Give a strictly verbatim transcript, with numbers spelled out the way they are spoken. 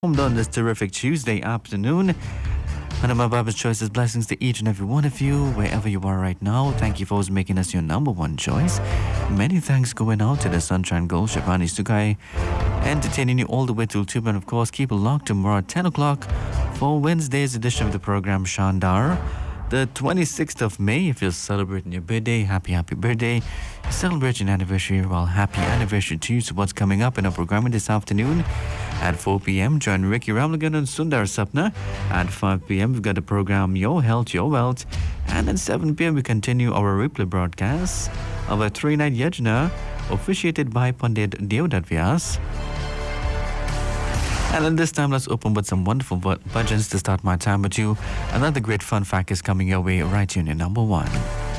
On this terrific Tuesday afternoon. And my Baba's choices, blessings to each and every one of you, wherever you are right now. Thank you for making us your number one choice. Many thanks going out to the Sunshine Gold, Shabani Sukai, entertaining you all the way till two. And of course, keep it locked tomorrow at ten o'clock for Wednesday's edition of the program Shandar. The twenty-sixth of May, if you're celebrating your birthday, happy, happy birthday. Celebrating anniversary, well, happy anniversary to you. So what's coming up in our program this afternoon? At four p.m., join Ricky Ramlagan and Sundar Sapna. At five p.m., we've got the program Your Health, Your Wealth. And at seven p.m., we continue our replay broadcast of a three-night yajna officiated by Pandit Deodat Vyas. And at this time, let's open with some wonderful bhajans to start my time with you. Another great fun fact is coming your way right here in number one.